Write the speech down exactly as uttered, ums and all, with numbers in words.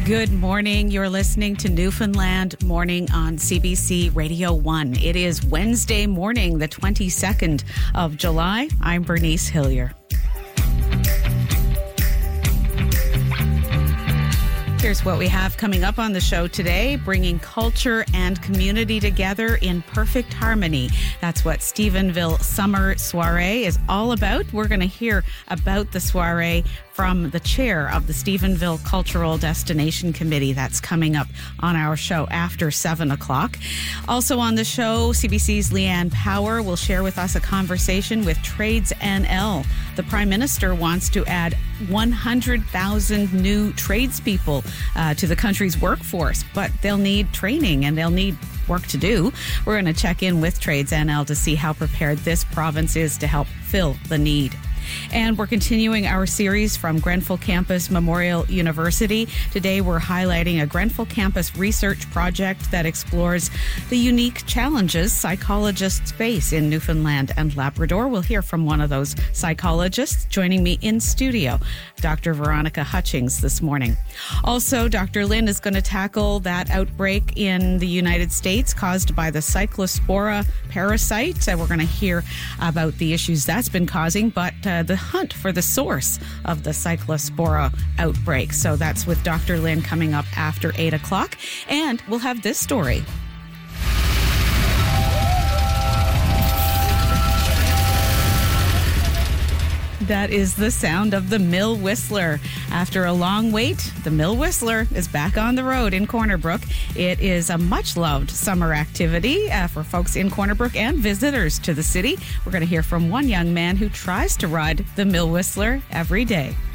Good morning. You're listening to Newfoundland Morning on C B C Radio one. It is Wednesday morning, the twenty-second of July. I'm Bernice Hillier. Here's what we have coming up on the show today, bringing culture and community together in perfect harmony. That's what Stephenville Summer Soiree is all about. We're going to hear about the soiree from the chair of the Stephenville Cultural Destination Committee. That's coming up on our show after seven o'clock. Also on the show, C B C's Leanne Power will share with us a conversation with Trades N L. The Prime Minister wants to add one hundred thousand new tradespeople uh, to the country's workforce, but they'll need training and they'll need work to do. We're going to check in with Trades N L to see how prepared this province is to help fill the need. And we're continuing our series from Grenfell Campus Memorial University. Today we're highlighting a Grenfell Campus research project that explores the unique challenges psychologists face in Newfoundland and Labrador. We'll hear from one of those psychologists joining me in studio, Doctor Veronica Hutchings, this morning. Also, Doctor Lynn is going to tackle that outbreak in the United States caused by the Cyclospora parasite. Uh, we're going to hear about the issues that's been causing, but uh, the hunt for the source of the Cyclospora outbreak. So that's with Doctor Lynn coming up after eight o'clock. And we'll have this story. That is the sound of the Mill Whistler. After a long wait, the Mill Whistler is back on the road in Corner Brook. It is a much-loved summer activity uh, for folks in Corner Brook and visitors to the city. We're going to hear from one young man who tries to ride the Mill Whistler every day.